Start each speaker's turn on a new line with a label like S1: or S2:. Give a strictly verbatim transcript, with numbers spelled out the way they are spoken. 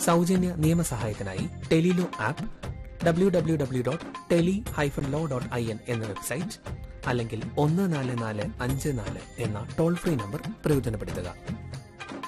S1: സൗജന്യ നിയമസഹായത്തിനായി Tele-Law app, W W W dot tele hyphen law dot I N എന്ന website, അല്ലെങ്കിൽ ഒന്ന് നാല് നാല് അഞ്ച് നാല് എന്ന ടോൾ ഫ്രീ നമ്പർ പ്രയോജനപ്പെടുത്തുക.